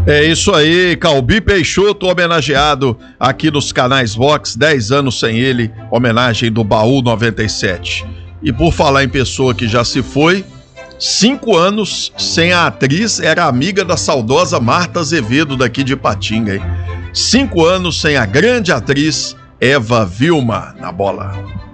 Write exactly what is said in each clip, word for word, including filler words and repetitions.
É isso aí, Calbi Peixoto homenageado aqui nos canais Vox, dez anos sem ele, homenagem do Baú noventa e sete. E por falar em pessoa que já se foi, cinco anos sem a atriz, era amiga da saudosa Marta Azevedo daqui de Ipatinga, hein? Cinco anos sem a grande atriz Eva Vilma na bola.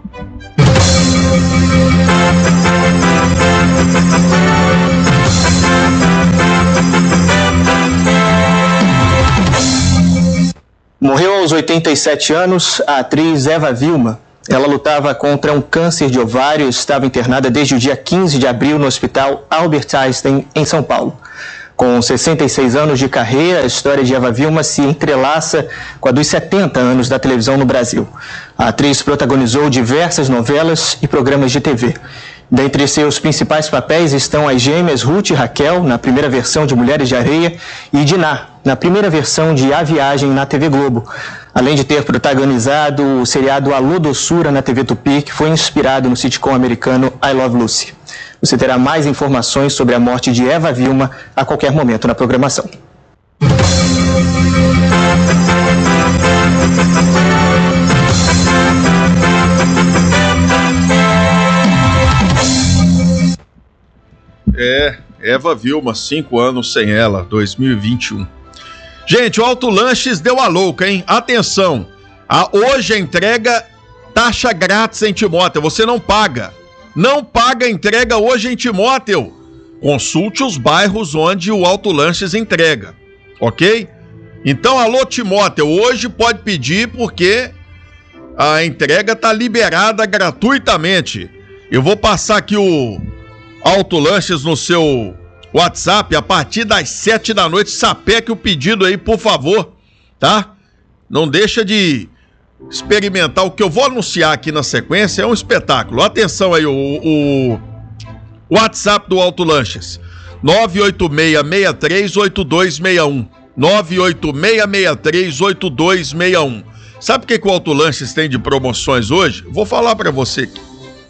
Morreu aos oitenta e sete anos a atriz Eva Vilma. Ela lutava contra um câncer de ovário e estava internada desde o dia quinze de abril no Hospital Albert Einstein, em São Paulo. Com sessenta e seis anos de carreira, a história de Eva Vilma se entrelaça com a dos setenta anos da televisão no Brasil. A atriz protagonizou diversas novelas e programas de T V. Dentre seus principais papéis estão as gêmeas Ruth e Raquel, na primeira versão de Mulheres de Areia, e Diná, na primeira versão de A Viagem na T V Globo. Além de ter protagonizado o seriado Alô Doçura na T V Tupi, que foi inspirado no sitcom americano I Love Lucy. Você terá mais informações sobre a morte de Eva Vilma a qualquer momento na programação. É, Eva Vilma, cinco anos sem ela, dois mil e vinte e um. Gente, o Auto Lanches deu a louca, hein? Atenção, a, hoje a entrega taxa grátis em Timóteo, você não paga. Não paga a entrega hoje em Timóteo. Consulte os bairros onde o Auto Lanches entrega, ok? Então, alô Timóteo, hoje pode pedir porque a entrega tá liberada gratuitamente. Eu vou passar aqui o Auto Lanches no seu WhatsApp a partir das sete da noite. Sapeque o pedido aí, por favor, tá? Não deixa de experimentar. O que eu vou anunciar aqui na sequência é um espetáculo. Atenção aí, o, o WhatsApp do Auto Lanches, nove oito seis, seis três oito dois seis um, nove oito seis, seis três oito dois seis um. Sabe o que, que o Auto Lanches tem de promoções hoje? Vou falar pra você aqui.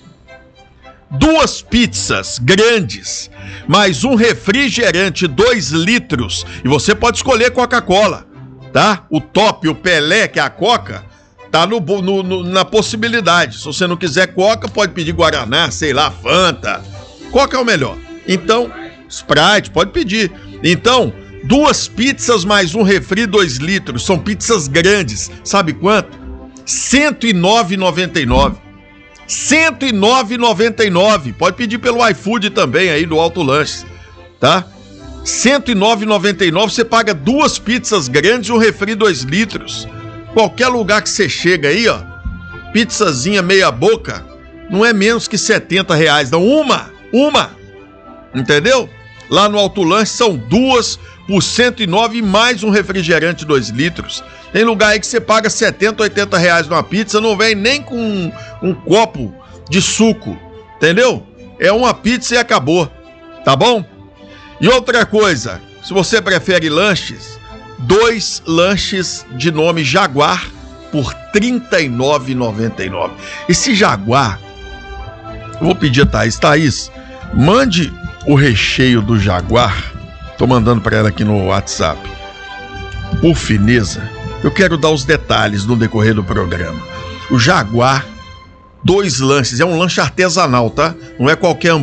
Duas pizzas grandes, mais um refrigerante dois litros, e você pode escolher Coca-Cola, tá? O top, o Pelé, que é a Coca, tá no, no, no, na possibilidade. Se você não quiser Coca, pode pedir Guaraná, sei lá, Fanta. Coca é o melhor. Então, Sprite, pode pedir. Então, duas pizzas mais um refri dois litros, são pizzas grandes. Sabe quanto? cento e nove reais e noventa e nove centavos. cento e nove reais e noventa e nove centavos. Pode pedir pelo iFood também aí do Auto Lanches, tá? cento e nove reais e noventa e nove centavos, você paga duas pizzas grandes e um refri dois litros. Qualquer lugar que você chega aí, ó, pizzazinha meia boca, não é menos que setenta reais, não. Uma, uma, entendeu? Lá no Auto Lanches são duas por cento e nove e mais um refrigerante dois litros. Tem lugar aí que você paga setenta, oitenta reais numa pizza, não vem nem com um, um copo de suco, entendeu? É uma pizza e acabou, tá bom? E outra coisa, se você prefere lanches, dois lanches de nome Jaguar por trinta e nove reais e noventa e nove centavos. Esse Jaguar, eu vou pedir a Thaís, Thaís, mande o recheio do Jaguar. Tô mandando para ela aqui no WhatsApp. Por fineza, eu quero dar os detalhes no decorrer do programa. O Jaguar, dois lanches, é um lanche artesanal, tá? Não é qualquer